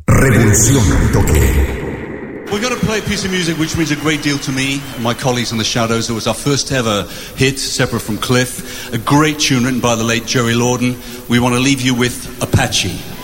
Revolución Toque. We're going to play a piece of music which means a great deal to me and my colleagues in the Shadows. It was our first ever hit, separate from Cliff. A great tune written by the late Jerry Lorden. We want to leave you with Apache.